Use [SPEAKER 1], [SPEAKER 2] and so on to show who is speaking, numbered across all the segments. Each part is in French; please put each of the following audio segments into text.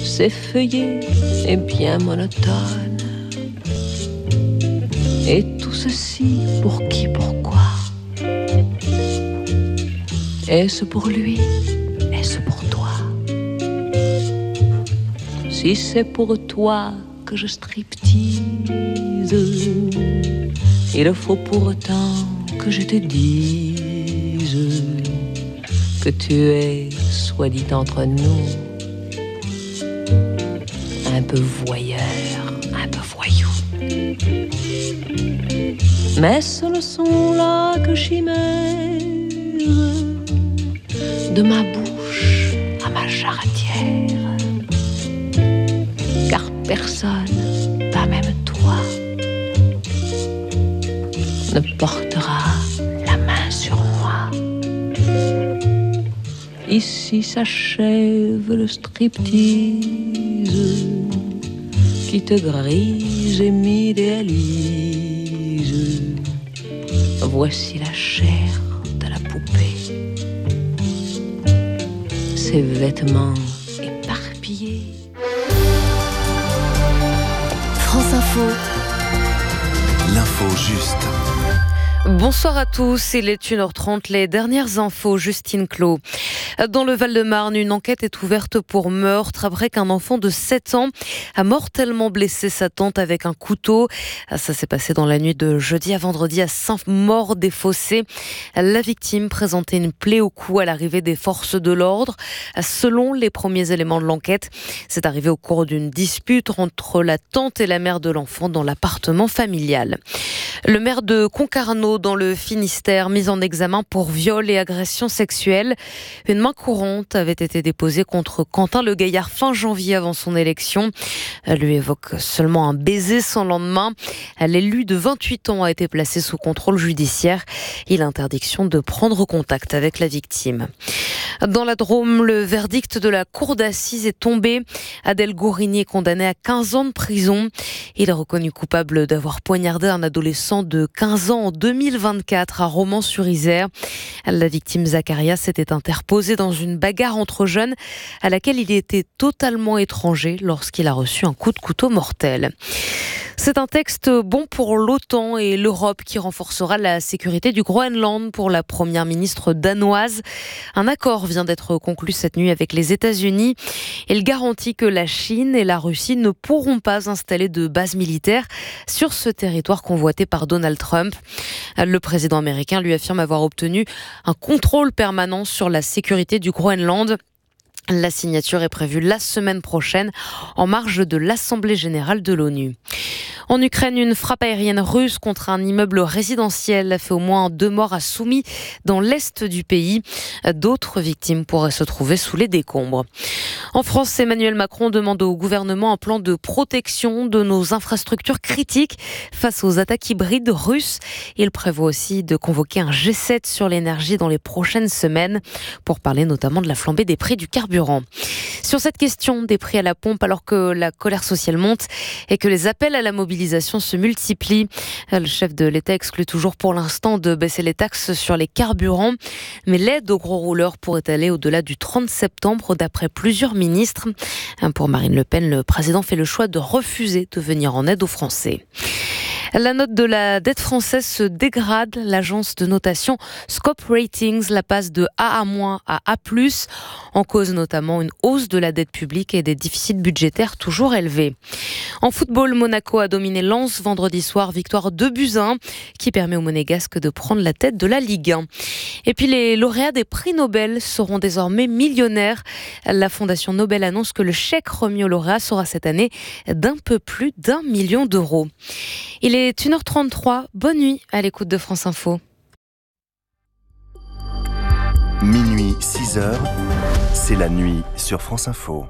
[SPEAKER 1] c'est feuillé et bien monotone. Et tout ceci pour qui, pourquoi? Est-ce pour lui? Est-ce pour toi? Si c'est pour toi que je striptease, il faut pourtant que je te dise que tu es, soit dit entre nous, un peu voyeur, un peu voyou. Mais ce ne sont là que chimères, de ma bouche à ma jarretière. Car personne, pas même toi, ne portera la main sur moi. Ici s'achève le striptease qui te grise et m'idéalise. Voici la chair de la poupée, ses vêtements éparpillés.
[SPEAKER 2] France Info.
[SPEAKER 3] L'info juste.
[SPEAKER 2] Bonsoir à tous, il est 1h30, les dernières infos, Justine Clos. Dans le Val-de-Marne, une enquête est ouverte pour meurtre après qu'un enfant de 7 ans a mortellement blessé sa tante avec un couteau. Ça s'est passé dans la nuit de jeudi à vendredi à Saint-Maur-des-Fossés. La victime présentait une plaie au cou à l'arrivée des forces de l'ordre. Selon les premiers éléments de l'enquête, c'est arrivé au cours d'une dispute entre la tante et la mère de l'enfant dans l'appartement familial. Le maire de Concarneau dans le Finistère, mis en examen pour viol et agression sexuelle. Une main courante avait été déposée contre Quentin Le Gaillard fin janvier avant son élection. Elle lui évoque seulement un baiser sans lendemain. L'élu de 28 ans a été placé sous contrôle judiciaire. Il a interdiction de prendre contact avec la victime. Dans la Drôme, le verdict de la cour d'assises est tombé. Adèle Gourini est condamné à 15 ans de prison. Il est reconnu coupable d'avoir poignardé un adolescent de 15 ans en 2024 à Romans-sur-Isère. La victime Zacharia s'était interposée dans une bagarre entre jeunes à laquelle il était totalement étranger lorsqu'il a reçu un coup de couteau mortel. C'est un texte bon pour l'OTAN et l'Europe qui renforcera la sécurité du Groenland pour la première ministre danoise. Un accord vient d'être conclu cette nuit avec les États-Unis. Il garantit que la Chine et la Russie ne pourront pas installer de bases militaires sur ce territoire convoité par Donald Trump. Le président américain lui affirme avoir obtenu un contrôle permanent sur la sécurité du Groenland. La signature est prévue la semaine prochaine en marge de l'Assemblée générale de l'ONU. En Ukraine, une frappe aérienne russe contre un immeuble résidentiel a fait au moins 2 morts à Soumy, dans l'est du pays. D'autres victimes pourraient se trouver sous les décombres. En France, Emmanuel Macron demande au gouvernement un plan de protection de nos infrastructures critiques face aux attaques hybrides russes. Il prévoit aussi de convoquer un G7 sur l'énergie dans les prochaines semaines pour parler notamment de la flambée des prix du carburant. Sur cette question des prix à la pompe, alors que la colère sociale monte et que les appels à la mobilisation se multiplient, le chef de l'État exclut toujours pour l'instant de baisser les taxes sur les carburants. Mais l'aide aux gros rouleurs pourrait aller au-delà du 30 septembre, d'après plusieurs ministres. Pour Marine Le Pen, le président fait le choix de refuser de venir en aide aux Français. La note de la dette française se dégrade. L'agence de notation Scope Ratings la passe de A- à A+. En cause notamment une hausse de la dette publique et des déficits budgétaires toujours élevés. En football, Monaco a dominé Lens vendredi soir, victoire 2-1 qui permet aux Monégasques de prendre la tête de la Ligue 1. Et puis les lauréats des prix Nobel seront désormais millionnaires. La Fondation Nobel annonce que le chèque remis aux lauréats sera cette année d'un peu plus d'1 million d'euros. Il est 1h33, bonne nuit à l'écoute de France Info.
[SPEAKER 3] Minuit, 6h, c'est la nuit sur France Info.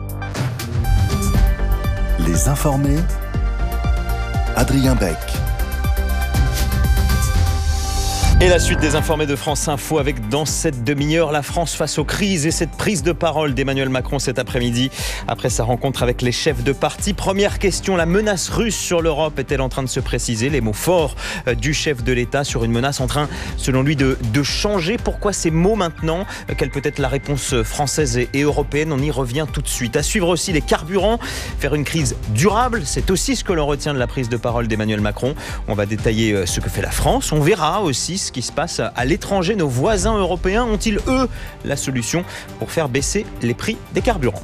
[SPEAKER 3] Les informés, Adrien Beck.
[SPEAKER 4] Et la suite des informés de France Info avec dans cette demi-heure la France face aux crises et cette prise de parole d'Emmanuel Macron cet après-midi après sa rencontre avec les chefs de parti. Première question, la menace russe sur l'Europe est-elle en train de se préciser? Les mots forts du chef de l'État sur une menace en train, selon lui, de changer. Pourquoi ces mots maintenant? Quelle peut être la réponse française et européenne? On y revient tout de suite. À suivre aussi les carburants. Faire une crise durable, c'est aussi ce que l'on retient de la prise de parole d'Emmanuel Macron. On va détailler ce que fait la France. On verra aussi ce qui se passe à l'étranger. Nos voisins européens ont-ils, eux, la solution pour faire baisser les prix des carburants?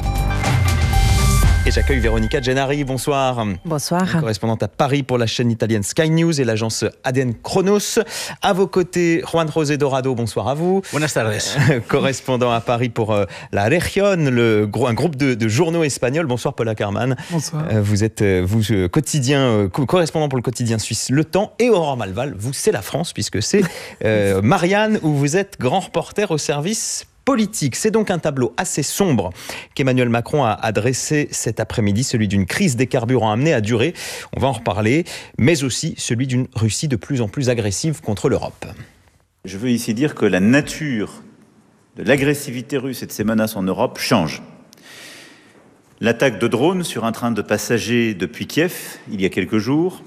[SPEAKER 4] Et j'accueille Véronica Gennari, bonsoir.
[SPEAKER 5] Bonsoir.
[SPEAKER 4] Correspondante à Paris pour la chaîne italienne Sky News et l'agence ADN Chronos. À vos côtés, Juan José Dorado, bonsoir à vous.
[SPEAKER 6] Buenas tardes.
[SPEAKER 4] Correspondant à Paris pour La Región, un groupe de journaux espagnols. Bonsoir Paul Ackermann.
[SPEAKER 5] Bonsoir.
[SPEAKER 4] Vous êtes correspondant pour le quotidien suisse Le Temps. Et Aurore Malval, vous c'est la France puisque c'est Marianne où vous êtes grand reporter au service politique. C'est donc un tableau assez sombre qu'Emmanuel Macron a dressé cet après-midi, celui d'une crise des carburants amenée à durer, on va en reparler, mais aussi celui d'une Russie de plus en plus agressive contre l'Europe.
[SPEAKER 7] Je veux ici dire que la nature de l'agressivité russe et de ses menaces en Europe change. L'attaque de drones sur un train de passagers depuis Kiev, il y a quelques jours,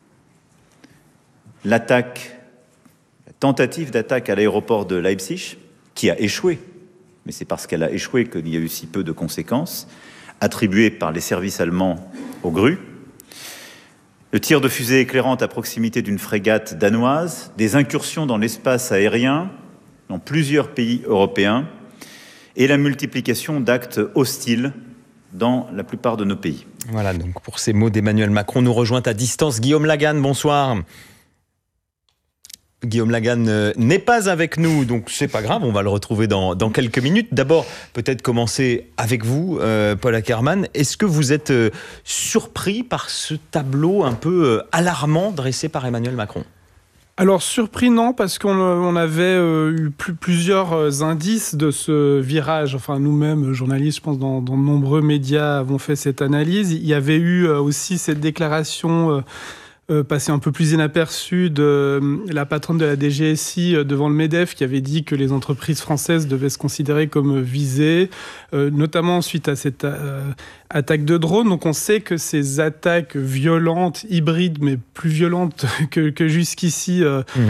[SPEAKER 7] la tentative d'attaque à l'aéroport de Leipzig, qui a échoué, mais c'est parce qu'elle a échoué qu'il y a eu si peu de conséquences, attribuées par les services allemands aux grues, le tir de fusée éclairante à proximité d'une frégate danoise, des incursions dans l'espace aérien dans plusieurs pays européens et la multiplication d'actes hostiles dans la plupart de nos pays.
[SPEAKER 4] Voilà, donc pour ces mots d'Emmanuel Macron, nous rejoint à distance Guillaume Laganne, bonsoir. Guillaume Laganne n'est pas avec nous, donc c'est pas grave, on va le retrouver dans quelques minutes. D'abord, peut-être commencer avec vous, Paul Ackermann. Est-ce que vous êtes surpris par ce tableau un peu alarmant dressé par Emmanuel Macron ?
[SPEAKER 5] Alors surpris non, parce qu'on avait eu plusieurs indices de ce virage. Enfin nous-mêmes, journalistes, je pense, dans de nombreux médias avons fait cette analyse. Il y avait eu aussi cette déclaration passé un peu plus inaperçu de la patronne de la DGSI devant le MEDEF qui avait dit que les entreprises françaises devaient se considérer comme visées, notamment suite à cette attaque de drone. Donc on sait que ces attaques violentes, hybrides, mais plus violentes que jusqu'ici,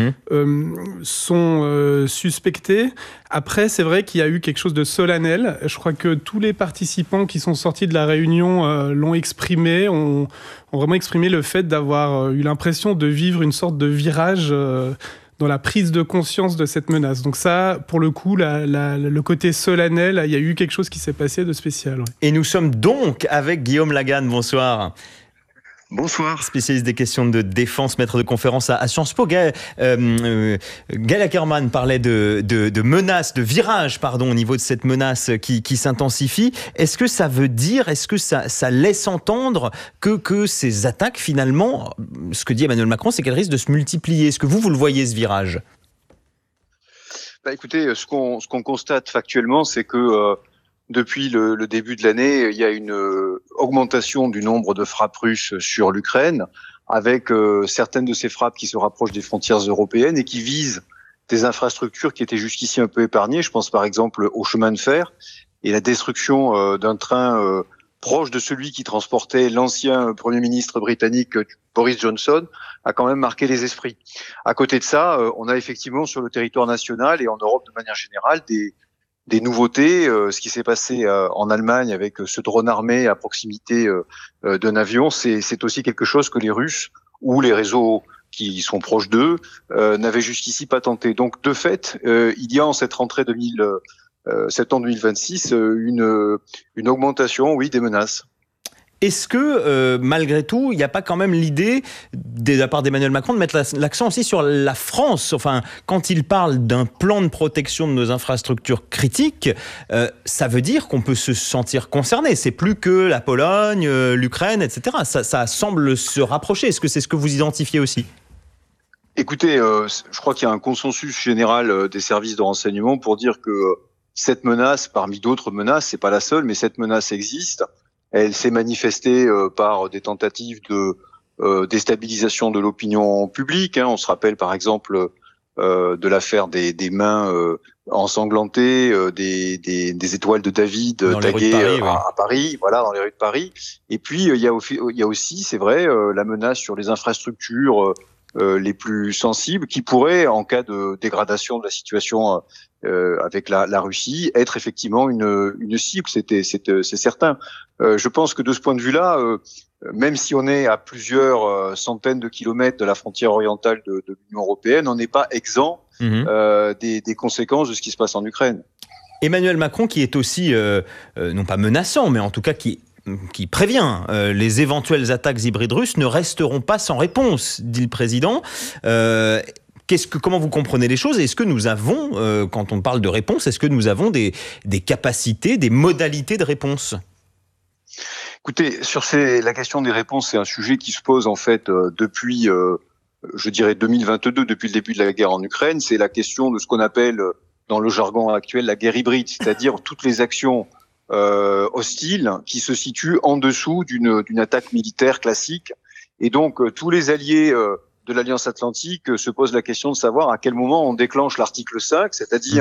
[SPEAKER 5] sont suspectées. Après, c'est vrai qu'il y a eu quelque chose de solennel. Je crois que tous les participants qui sont sortis de la réunion l'ont exprimé, ont vraiment exprimé le fait d'avoir eu l'impression de vivre une sorte de virage dans la prise de conscience de cette menace. Donc ça, pour le coup, le côté solennel, il y a eu quelque chose qui s'est passé de spécial. Ouais. Et
[SPEAKER 4] nous sommes donc avec Guillaume Laganne. Bonsoir.
[SPEAKER 8] Bonsoir.
[SPEAKER 4] Spécialiste des questions de défense, maître de conférence à Sciences Po. Gaël Ackermann parlait de menaces, de virage, au niveau de cette menace qui s'intensifie. Est-ce que ça veut dire, est-ce que ça laisse entendre que ces attaques, finalement, ce que dit Emmanuel Macron, c'est qu'elles risquent de se multiplier? Est-ce que vous le voyez, ce virage?
[SPEAKER 8] Écoutez, ce qu'on constate factuellement, c'est que depuis le début de l'année, il y a une augmentation du nombre de frappes russes sur l'Ukraine, avec certaines de ces frappes qui se rapprochent des frontières européennes et qui visent des infrastructures qui étaient jusqu'ici un peu épargnées. Je pense par exemple au chemin de fer et la destruction d'un train proche de celui qui transportait l'ancien Premier ministre britannique Boris Johnson a quand même marqué les esprits. À côté de ça, on a effectivement sur le territoire national et en Europe de manière générale des nouveautés, ce qui s'est passé en Allemagne avec ce drone armé à proximité d'un avion, c'est aussi quelque chose que les Russes ou les réseaux qui sont proches d'eux n'avaient jusqu'ici pas tenté. Donc de fait, il y a en cette rentrée septembre 2026 une augmentation, oui, des menaces.
[SPEAKER 4] Est-ce que, malgré tout, il n'y a pas quand même l'idée, de la part d'Emmanuel Macron, de mettre l'accent aussi sur la France? Enfin, quand il parle d'un plan de protection de nos infrastructures critiques, ça veut dire qu'on peut se sentir concerné. C'est plus que la Pologne, l'Ukraine, etc. Ça semble se rapprocher. Est-ce que c'est ce que vous identifiez aussi?
[SPEAKER 8] Écoutez, je crois qu'il y a un consensus général des services de renseignement pour dire que cette menace, parmi d'autres menaces, c'est pas la seule, mais cette menace existe. Elle s'est manifestée par des tentatives de déstabilisation de l'opinion publique. On se rappelle par exemple de l'affaire des mains ensanglantées, des étoiles de David taguées à Paris, voilà, dans les rues de Paris. Et puis il y a aussi, c'est vrai, la menace sur les infrastructures les plus sensibles, qui pourraient, en cas de dégradation de la situation avec la Russie, être effectivement une cible. C'est certain. Je pense que de ce point de vue-là, même si on est à plusieurs centaines de kilomètres de la frontière orientale de l'Union européenne, on n'est pas exempt des conséquences de ce qui se passe en Ukraine.
[SPEAKER 4] Emmanuel Macron, qui est aussi, non pas menaçant, mais en tout cas qui prévient les éventuelles attaques hybrides russes ne resteront pas sans réponse, dit le président. Comment vous comprenez les choses? Est-ce que nous avons, quand on parle de réponse, est-ce que nous avons des capacités, des modalités de réponse?
[SPEAKER 8] Écoutez, sur la question des réponses, c'est un sujet qui se pose en fait depuis, je dirais 2022, depuis le début de la guerre en Ukraine. C'est la question de ce qu'on appelle, dans le jargon actuel, la guerre hybride, c'est-à-dire toutes les actions hostiles qui se situent en dessous d'une attaque militaire classique. Et donc, tous les alliés de l'Alliance Atlantique se posent la question de savoir à quel moment on déclenche l'article 5, c'est-à-dire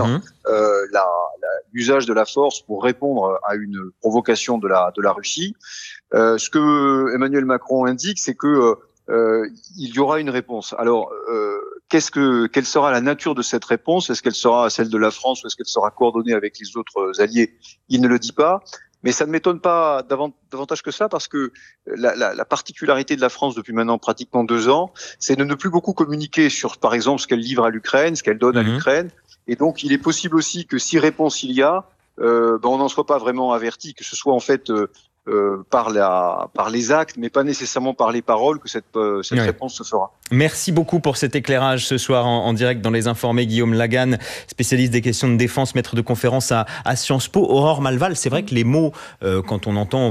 [SPEAKER 8] l'usage de la force pour répondre à une provocation de la Russie. Ce que Emmanuel Macron indique, c'est que il y aura une réponse. Alors, quelle sera la nature de cette réponse? Est-ce qu'elle sera celle de la France ou est-ce qu'elle sera coordonnée avec les autres alliés? Il ne le dit pas. Mais ça ne m'étonne pas davantage que ça, parce que la particularité de la France depuis maintenant pratiquement 2 ans, c'est de ne plus beaucoup communiquer sur, par exemple, ce qu'elle livre à l'Ukraine, ce qu'elle donne à l'Ukraine. Et donc, il est possible aussi que si réponse il y a, on n'en soit pas vraiment averti, que ce soit en fait par les actes, mais pas nécessairement par les paroles, que cette réponse se fera.
[SPEAKER 4] Merci beaucoup pour cet éclairage ce soir en direct dans Les Informés. Guillaume Laganne, spécialiste des questions de défense, maître de conférence à Sciences Po. Aurore Malval, c'est vrai que les mots, quand on entend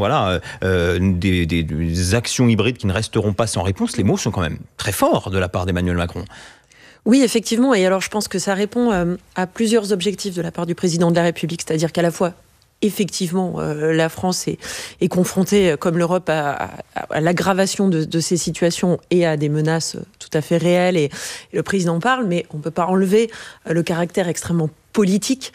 [SPEAKER 4] des actions hybrides qui ne resteront pas sans réponse, les mots sont quand même très forts de la part d'Emmanuel Macron.
[SPEAKER 6] Oui, effectivement. Et alors, je pense que ça répond à plusieurs objectifs de la part du président de la République. C'est-à-dire qu'à la fois, effectivement, la France est confrontée, comme l'Europe, à l'aggravation de ces situations et à des menaces tout à fait réelles. Et le président parle, mais on ne peut pas enlever le caractère extrêmement politique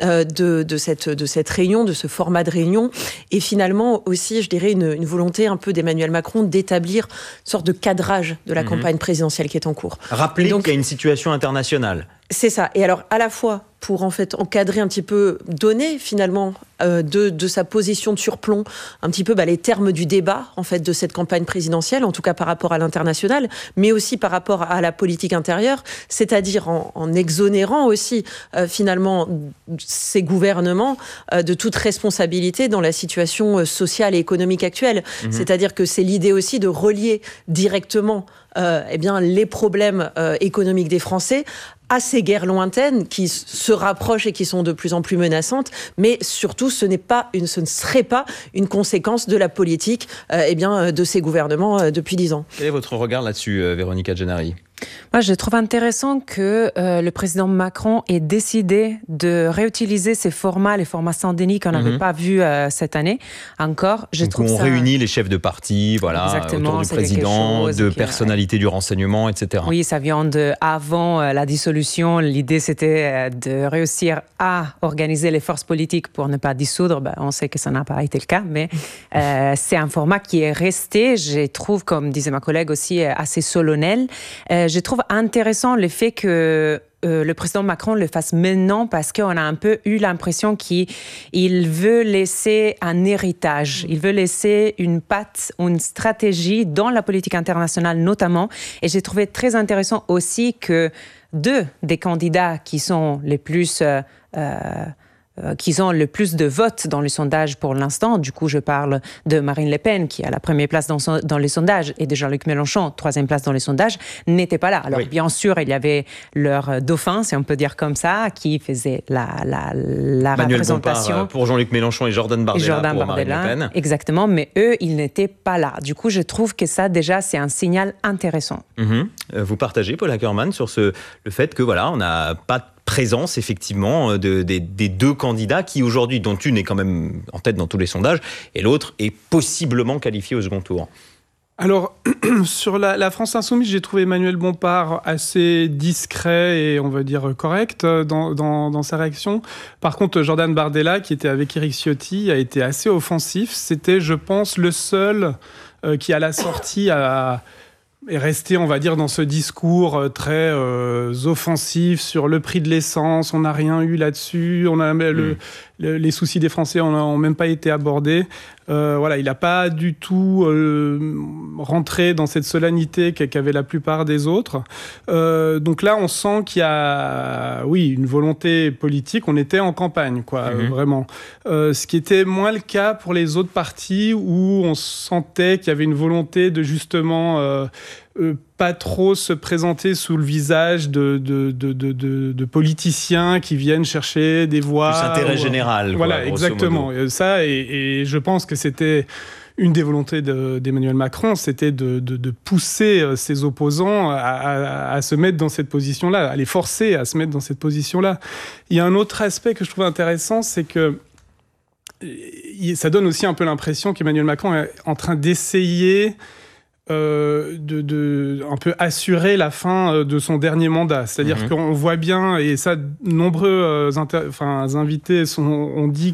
[SPEAKER 6] de cette réunion, de ce format de réunion, et finalement aussi, je dirais, une volonté un peu d'Emmanuel Macron d'établir une sorte de cadrage de la campagne présidentielle qui est en cours.
[SPEAKER 4] Rappeler qu'il y a une situation internationale.
[SPEAKER 6] C'est ça. Et alors, à la fois, pour en fait encadrer un petit peu, donner finalement de sa position de surplomb un petit peu les termes du débat en fait de cette campagne présidentielle, en tout cas par rapport à l'international, mais aussi par rapport à la politique intérieure, c'est-à-dire en exonérant aussi finalement ces gouvernements de toute responsabilité dans la situation sociale et économique actuelle. C'est-à-dire que c'est l'idée aussi de relier directement les problèmes économiques des Français à ces guerres lointaines qui se rapprochent et qui sont de plus en plus menaçantes, mais surtout ce ne serait pas une conséquence de la politique de ces gouvernements depuis 10 ans.
[SPEAKER 4] Quel est votre regard là-dessus, Véronica Gennari ?
[SPEAKER 9] Moi, je trouve intéressant que le président Macron ait décidé de réutiliser les formats Saint-Denis qu'on n'avait pas vus cette année encore.
[SPEAKER 4] On réunit les chefs de parti, autour du président, de personnalités du renseignement, etc.
[SPEAKER 9] Oui, ça vient avant la dissolution. L'idée, c'était de réussir à organiser les forces politiques pour ne pas dissoudre. On sait que ça n'a pas été le cas, mais c'est un format qui est resté, je trouve, comme disait ma collègue aussi, assez solennel. Je trouve intéressant le fait que le président Macron le fasse maintenant, parce qu'on a un peu eu l'impression qu'il veut laisser un héritage, il veut laisser une patte, une stratégie dans la politique internationale notamment. Et j'ai trouvé très intéressant aussi que 2 des candidats qui sont les plus qui ont le plus de votes dans le sondage pour l'instant. Du coup, je parle de Marine Le Pen, qui a la première place dans les sondages, et de Jean-Luc Mélenchon, 3e place dans les sondages, n'étaient pas là. Alors, bien sûr, il y avait leur dauphin, si on peut dire comme ça, qui faisait la
[SPEAKER 4] Manuel
[SPEAKER 9] représentation.
[SPEAKER 4] Bompard pour Jean-Luc Mélenchon et Jordan Bardella pour Marine Le Pen.
[SPEAKER 9] Exactement, mais eux, ils n'étaient pas là. Du coup, je trouve que ça, déjà, c'est un signal intéressant.
[SPEAKER 4] Vous partagez, Paul Ackermann, sur le fait que, on n'a pas de présence effectivement des 2 candidats qui aujourd'hui, dont une est quand même en tête dans tous les sondages et l'autre est possiblement qualifiée au second tour.
[SPEAKER 5] Alors, sur la France Insoumise, j'ai trouvé Emmanuel Bompard assez discret et, on va dire, correct dans sa réaction. Par contre, Jordan Bardella, qui était avec Éric Ciotti, a été assez offensif. C'était, je pense, le seul qui, à la sortie, est resté, on va dire, dans ce discours très offensif sur le prix de l'essence. On n'a rien eu là-dessus. Les soucis des Français n'ont même pas été abordés. Il n'a pas du tout rentré dans cette solennité qu'avaient la plupart des autres. Donc là, on sent qu'il y a, une volonté politique. On était en campagne, vraiment. Ce qui était moins le cas pour les autres partis où on sentait qu'il y avait une volonté de justement pas trop se présenter sous le visage de politiciens qui viennent chercher des voix.
[SPEAKER 4] Plus intérêt général.
[SPEAKER 5] Voilà, exactement. Ça, et je pense que c'était une des volontés d'Emmanuel Macron, c'était de pousser ses opposants à se mettre dans cette position-là, à les forcer à se mettre dans cette position-là. Il y a un autre aspect que je trouve intéressant, c'est que ça donne aussi un peu l'impression qu'Emmanuel Macron est en train d'essayer de un peu assurer la fin de son dernier mandat. C'est-à-dire qu'on voit bien, et ça, nombreux invités ont dit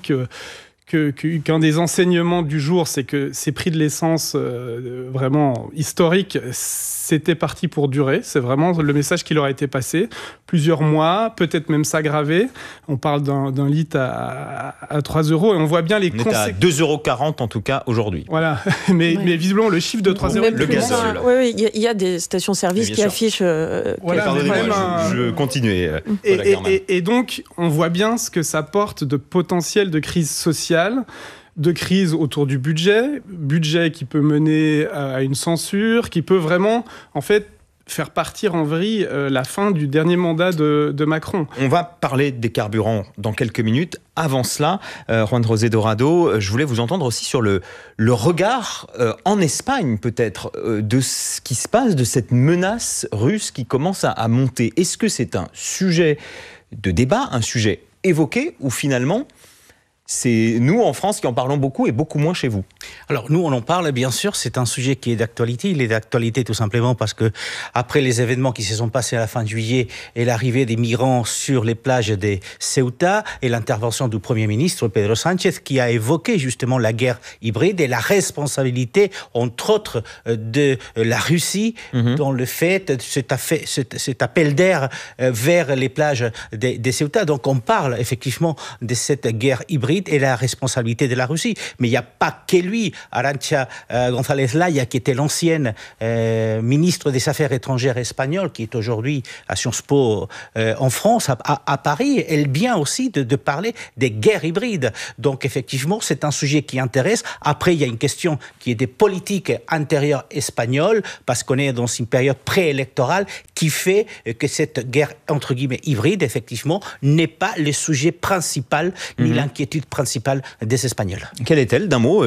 [SPEAKER 5] qu'un des enseignements du jour, c'est que ces prix de l'essence vraiment historiques, c'était parti pour durer. C'est vraiment le message qui leur a été passé. Plusieurs mois, peut-être même s'aggraver. On parle d'un litre à 3 euros et on voit bien les conséquences. On est
[SPEAKER 4] à 2,40 € en tout cas aujourd'hui.
[SPEAKER 5] Voilà, mais visiblement le chiffre de 3 euros.
[SPEAKER 4] Le gazole.
[SPEAKER 6] Oui, il y a des stations-service qui affichent.
[SPEAKER 4] Pardonnez-moi, je continuais.
[SPEAKER 5] Et donc, on voit bien ce que ça porte de potentiel de crise sociale, de crise autour du budget qui peut mener à une censure, qui peut vraiment, en fait, faire partir en vrille la fin du dernier mandat de Macron.
[SPEAKER 4] On va parler des carburants dans quelques minutes. Avant cela, Juan José Dorado, je voulais vous entendre aussi sur le regard en Espagne, peut-être, de ce qui se passe, de cette menace russe qui commence à monter. Est-ce que c'est un sujet de débat, un sujet évoqué, ou finalement c'est nous, en France, qui en parlons beaucoup et beaucoup moins chez vous?
[SPEAKER 10] Alors, nous, on en parle, bien sûr. C'est un sujet qui est d'actualité. Il est d'actualité tout simplement parce que, après les événements qui se sont passés à la fin de juillet et l'arrivée des migrants sur les plages de Ceuta et l'intervention du Premier ministre, Pedro Sánchez, qui a évoqué justement la guerre hybride et la responsabilité, entre autres, de la Russie dans le fait, cet appel d'air vers les plages de Ceuta. Donc, on parle effectivement de cette guerre hybride et la responsabilité de la Russie. Mais il n'y a pas que lui. Arantxa González Laya, qui était l'ancienne ministre des Affaires étrangères espagnole, qui est aujourd'hui à Sciences Po en France, à Paris, elle vient aussi de parler des guerres hybrides. Donc effectivement, c'est un sujet qui intéresse. Après, il y a une question qui est des politiques intérieures espagnoles, parce qu'on est dans une période préélectorale qui fait que cette guerre, entre guillemets, hybride, effectivement, n'est pas le sujet principal, ni l'inquiétude principale des Espagnols.
[SPEAKER 4] Quelle est-elle, d'un mot,